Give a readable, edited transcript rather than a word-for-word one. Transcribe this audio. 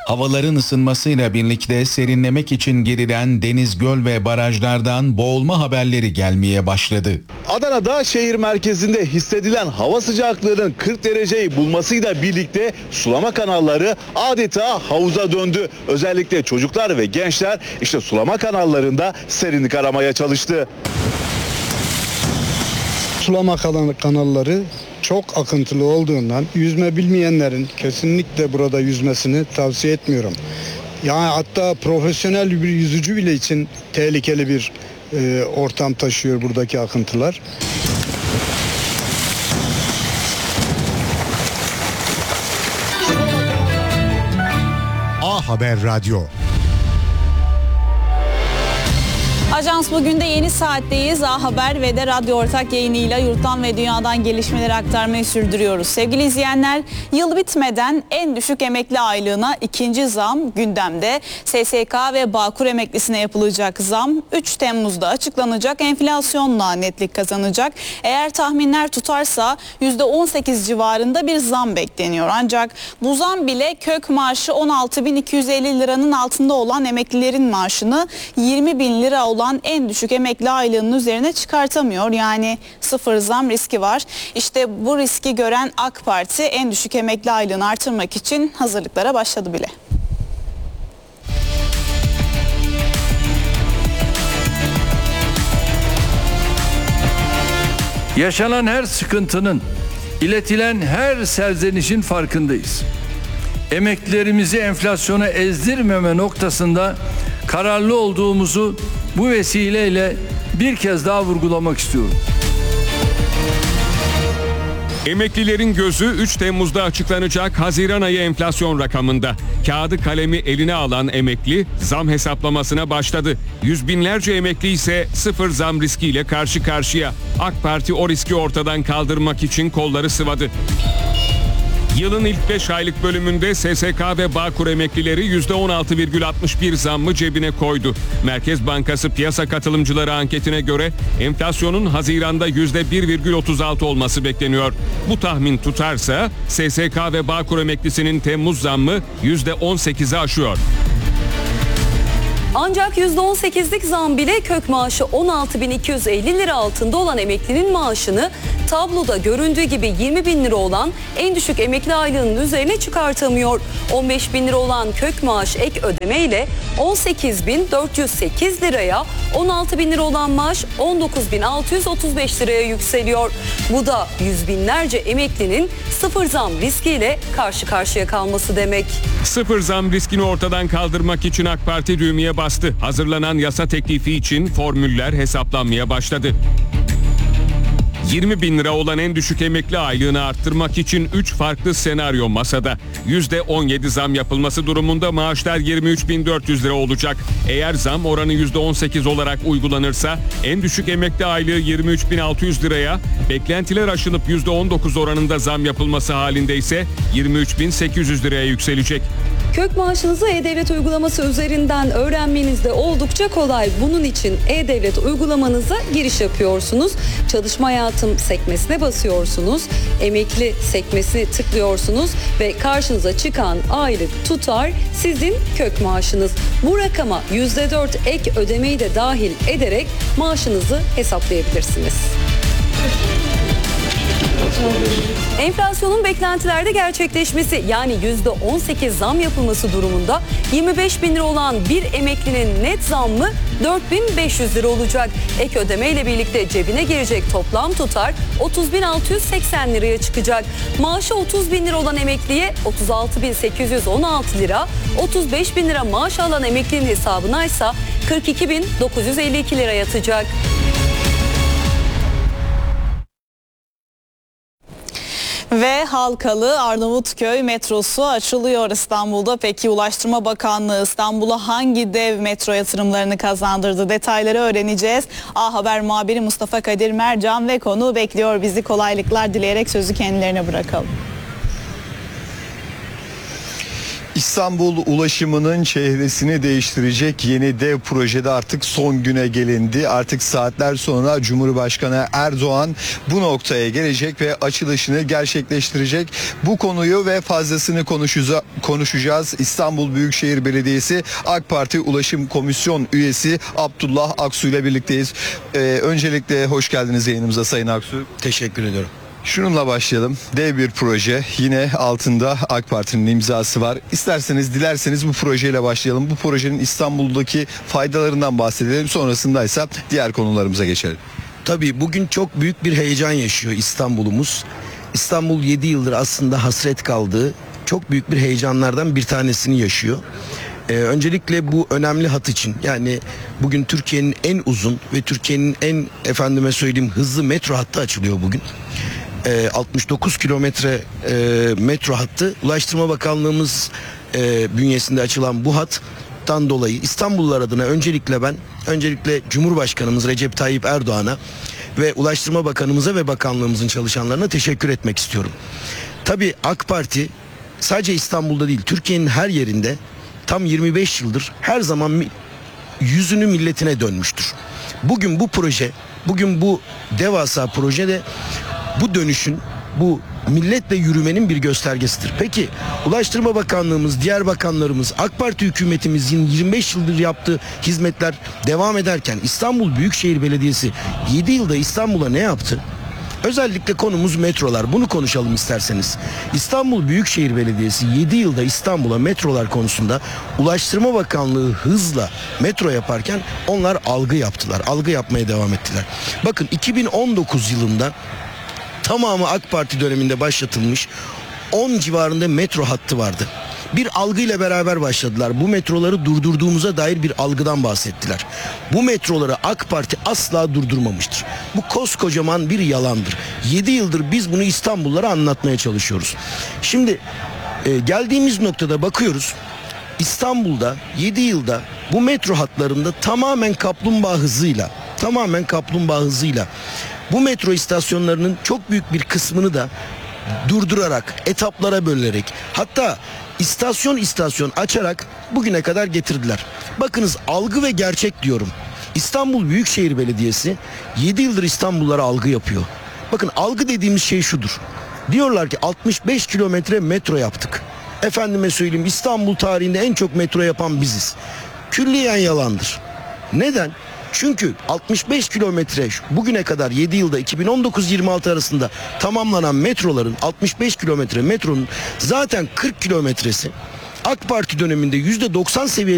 Havaların ısınmasıyla birlikte serinlemek için girilen deniz, göl ve barajlardan boğulma haberleri gelmeye başladı. Adana'da şehir merkezinde hissedilen hava sıcaklığının 40 dereceyi bulmasıyla birlikte sulama kanalları adeta havuza döndü. Özellikle çocuklar ve gençler işte sulama kanallarında serinlik aramaya çalıştı. Sulama kanalları çok akıntılı olduğundan yüzme bilmeyenlerin kesinlikle burada yüzmesini tavsiye etmiyorum. Yani hatta profesyonel bir yüzücü bile için tehlikeli bir ortam taşıyor buradaki akıntılar. A Haber Radyo. Ajans bugün de yeni saatteyiz. A Haber ve de radyo ortak yayınıyla yurttan ve dünyadan gelişmeleri aktarmayı sürdürüyoruz. Sevgili izleyenler, yıl bitmeden en düşük emekli aylığına ikinci zam gündemde. SSK ve Bağkur emeklisine yapılacak zam 3 Temmuz'da açıklanacak. Enflasyonla netlik kazanacak. Eğer tahminler tutarsa %18 civarında bir zam bekleniyor. Ancak bu zam bile kök maaşı 16.250 liranın altında olan emeklilerin maaşını 20.000 lira olan en düşük emekli aylığının üzerine çıkartamıyor. Yani sıfır zam riski var. İşte bu riski gören AK Parti en düşük emekli aylığını artırmak için hazırlıklara başladı bile. Yaşanan her sıkıntının, iletilen her serzenişin farkındayız. Emeklilerimizi enflasyona ezdirmeme noktasında kararlı olduğumuzu bu vesileyle bir kez daha vurgulamak istiyorum. Emeklilerin gözü 3 Temmuz'da açıklanacak Haziran ayı enflasyon rakamında. Kağıdı kalemi eline alan emekli zam hesaplamasına başladı. Yüz binlerce emekli ise sıfır zam riskiyle karşı karşıya. AK Parti o riski ortadan kaldırmak için kolları sıvadı. Yılın ilk 5 aylık bölümünde SSK ve Bağkur emeklileri %16,61 zammı cebine koydu. Merkez Bankası piyasa katılımcıları anketine göre enflasyonun Haziran'da %1,36 olması bekleniyor. Bu tahmin tutarsa SSK ve Bağkur emeklisinin Temmuz zammı %18'i aşıyor. Ancak %18'lik zam bile kök maaşı 16.250 lira altında olan emeklinin maaşını tabloda göründüğü gibi 20.000 lira olan en düşük emekli aylığının üzerine çıkartamıyor. 15.000 lira olan kök maaş ek ödeme ile 18.408 liraya, 16.000 lira olan maaş 19.635 liraya yükseliyor. Bu da yüz binlerce emeklinin sıfır zam riskiyle karşı karşıya kalması demek. Sıfır zam riskini ortadan kaldırmak için AK Parti düğmeye bastı. Hazırlanan yasa teklifi için formüller hesaplanmaya başladı. 20.000 lira olan en düşük emekli aylığını arttırmak için 3 farklı senaryo masada. %17 zam yapılması durumunda maaşlar 23.400 lira olacak. Eğer zam oranı %18 olarak uygulanırsa en düşük emekli aylığı 23.600 liraya, beklentiler aşılıp %19 oranında zam yapılması halinde ise 23.800 liraya yükselecek. Kök maaşınızı E-Devlet uygulaması üzerinden öğrenmeniz de oldukça kolay. Bunun için E-Devlet uygulamanıza giriş yapıyorsunuz. Çalışma hayatım sekmesine basıyorsunuz. Emekli sekmesini tıklıyorsunuz ve karşınıza çıkan aylık tutar sizin kök maaşınız. Bu rakama %4 ek ödemeyi de dahil ederek maaşınızı hesaplayabilirsiniz. Enflasyonun beklentilerde gerçekleşmesi, yani %18 zam yapılması durumunda 25.000 lira olan bir emeklinin net zammı 4.500 lira olacak. Ek ödeme ile birlikte cebine girecek toplam tutar 30.680 liraya çıkacak. Maaşı 30.000 lira olan emekliye 36.816 lira, 35.000 lira maaş alan emeklinin hesabına ise 42.952 lira yatacak. Ve Halkalı Arnavutköy metrosu açılıyor İstanbul'da. Peki Ulaştırma Bakanlığı İstanbul'a hangi dev metro yatırımlarını kazandırdı? Detayları öğreneceğiz. A Haber muhabiri Mustafa Kadir Mercan ve konuğu bekliyor bizi. Kolaylıklar dileyerek sözü kendilerine bırakalım. İstanbul ulaşımının çehresini değiştirecek yeni dev projede artık son güne gelindi. Artık saatler sonra Cumhurbaşkanı Erdoğan bu noktaya gelecek ve açılışını gerçekleştirecek. Bu konuyu ve fazlasını konuşacağız. İstanbul Büyükşehir Belediyesi AK Parti Ulaşım Komisyon üyesi Abdullah Aksu ile birlikteyiz. Öncelikle hoş geldiniz yayınımıza Sayın Aksu. Teşekkür ediyorum. Şununla başlayalım. Dev bir proje. Yine altında AK Parti'nin imzası var. İsterseniz, dilerseniz bu projeyle başlayalım. Bu projenin İstanbul'daki faydalarından bahsedelim. Sonrasında ise diğer konularımıza geçelim. Tabii bugün çok büyük bir heyecan yaşıyor İstanbul'umuz. İstanbul 7 yıldır aslında hasret kaldığı çok büyük bir heyecanlardan bir tanesini yaşıyor. Öncelikle bu önemli hat için, yani bugün Türkiye'nin en uzun ve Türkiye'nin en hızlı metro hattı açılıyor bugün. 69 kilometre metro hattı, Ulaştırma Bakanlığımız bünyesinde açılan bu hattan dolayı İstanbullular adına öncelikle Cumhurbaşkanımız Recep Tayyip Erdoğan'a ve Ulaştırma Bakanımıza ve bakanlığımızın çalışanlarına teşekkür etmek istiyorum. Tabii AK Parti sadece İstanbul'da değil, Türkiye'nin her yerinde tam 25 yıldır her zaman yüzünü milletine dönmüştür. Bugün bu devasa projede bu dönüşün, bu milletle yürümenin bir göstergesidir. Peki Ulaştırma Bakanlığımız, diğer bakanlarımız, AK Parti hükümetimizin 25 yıldır yaptığı hizmetler devam ederken İstanbul Büyükşehir Belediyesi 7 yılda İstanbul'a ne yaptı? Özellikle konumuz metrolar. Bunu konuşalım isterseniz. İstanbul Büyükşehir Belediyesi 7 yılda İstanbul'a metrolar konusunda Ulaştırma Bakanlığı hızla metro yaparken onlar algı yaptılar. Algı yapmaya devam ettiler. Bakın 2019 yılında tamamı AK Parti döneminde başlatılmış 10 civarında metro hattı vardı. Bir algıyla beraber başladılar. Bu metroları durdurduğumuza dair bir algıdan bahsettiler. Bu metroları AK Parti asla durdurmamıştır. Bu koskocaman bir yalandır. 7 yıldır biz bunu İstanbullulara anlatmaya çalışıyoruz. Şimdi geldiğimiz noktada bakıyoruz. İstanbul'da 7 yılda bu metro hatlarında tamamen kaplumbağa hızıyla bu metro istasyonlarının çok büyük bir kısmını da durdurarak, etaplara bölerek, hatta istasyon açarak bugüne kadar getirdiler. Bakınız, algı ve gerçek diyorum. İstanbul Büyükşehir Belediyesi 7 yıldır İstanbullulara algı yapıyor. Bakın, algı dediğimiz şey şudur. Diyorlar ki 65 kilometre metro yaptık. İstanbul tarihinde en çok metro yapan biziz. Külliyen yalandır. Neden? Çünkü 65 kilometre bugüne kadar 7 yılda 2019-26 arasında tamamlanan metroların 65 kilometre metronun zaten 40 kilometresi AK Parti döneminde %90 seviyede